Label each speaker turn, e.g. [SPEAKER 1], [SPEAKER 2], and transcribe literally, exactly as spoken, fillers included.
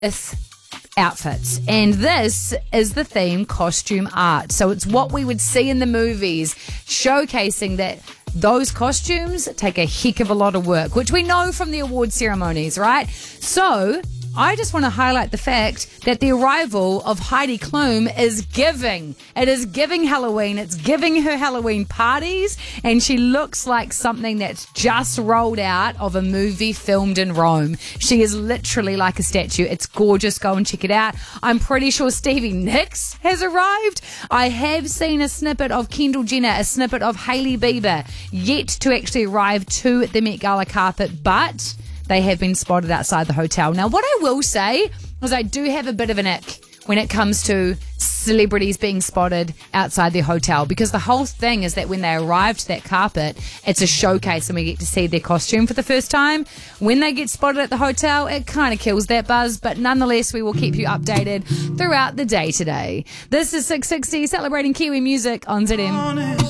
[SPEAKER 1] with outfits, and this is the theme costume art. So it's what we would see in the movies, showcasing that those costumes take a heck of a lot of work, which we know from the award ceremonies, right? So I just want to highlight the fact that the arrival of Heidi Klum is giving. It is giving Halloween. It's giving her Halloween parties, and she looks like something that's just rolled out of a movie filmed in Rome. She is literally like a statue. It's gorgeous. Go and check it out. I'm pretty sure Stevie Nicks has arrived. I have seen a snippet of Kendall Jenner, a snippet of Hailey Bieber, yet to actually arrive to the Met Gala carpet, but they have been spotted outside the hotel. Now, what I will say is I do have a bit of an ick when it comes to celebrities being spotted outside their hotel, because the whole thing is that when they arrive to that carpet, it's a showcase and we get to see their costume for the first time. When they get spotted at the hotel, it kind of kills that buzz, but nonetheless, we will keep you updated throughout the day today. This is six sixty, celebrating Kiwi music on Z M.